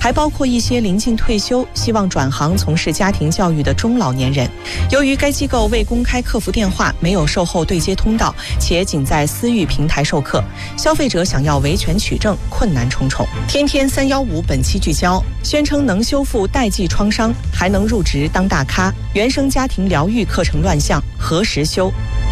还包括一些临近退休、希望转行从事家庭教育的中老年人。由于该机构未公开客服电话，没有售后对接通道，且仅在私域平台授课，消费者想要维权取证困难重重。天天315本期聚焦，宣称能修复代际创伤，还能入职当大咖，原生家庭疗愈课程乱象何时修？